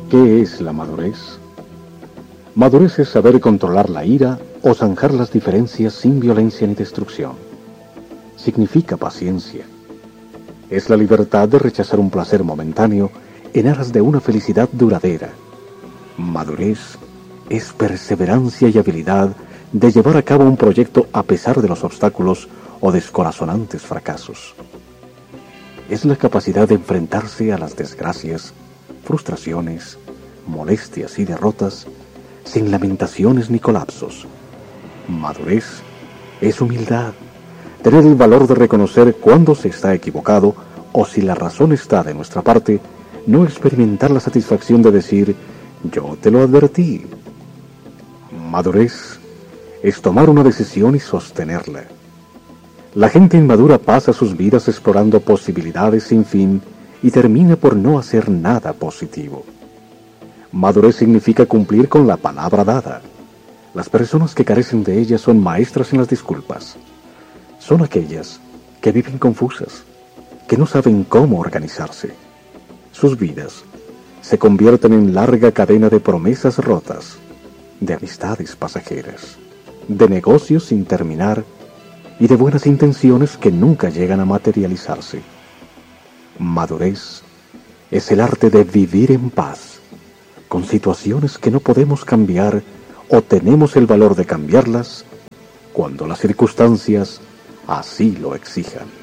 ¿Qué es la madurez? Madurez es saber controlar la ira o zanjar las diferencias sin violencia ni destrucción. Significa paciencia. Es la libertad de rechazar un placer momentáneo en aras de una felicidad duradera. Madurez es perseverancia y habilidad de llevar a cabo un proyecto a pesar de los obstáculos o descorazonantes fracasos. Es la capacidad de enfrentarse a las desgracias, frustraciones, molestias y derrotas sin lamentaciones ni colapsos. Madurez es humildad, tener el valor de reconocer cuándo se está equivocado o si la razón está de nuestra parte, no experimentar la satisfacción de decir, yo te lo advertí. Madurez es tomar una decisión y sostenerla. La gente inmadura pasa sus vidas explorando posibilidades sin fin y termina por no hacer nada positivo. Madurez significa cumplir con la palabra dada. Las personas que carecen de ella son maestras en las disculpas. Son aquellas que viven confusas, que no saben cómo organizarse. Sus vidas se convierten en larga cadena de promesas rotas, de amistades pasajeras, de negocios sin terminar y de buenas intenciones que nunca llegan a materializarse. Madurez es el arte de vivir en paz con situaciones que no podemos cambiar o tenemos el valor de cambiarlas cuando las circunstancias así lo exijan.